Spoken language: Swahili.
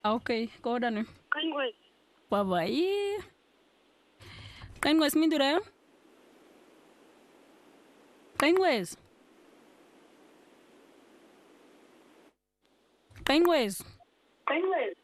Okay, kodane. Kangwe. Baba yi. Kainwes mindure? Kainwes. Kainwes. Kangwe.